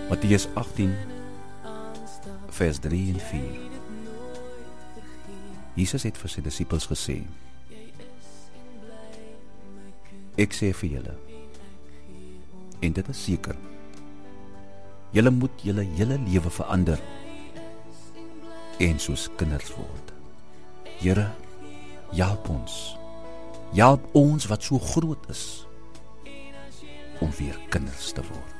Matteus 18 vers 3 en 4. Jesus het vir sy disippels gesê: Ek sê vir julle, en dit is seker, julle moet julle hele lewe verander en soos kinders word. Here, help ons wat so groot is, om weer kinders te word.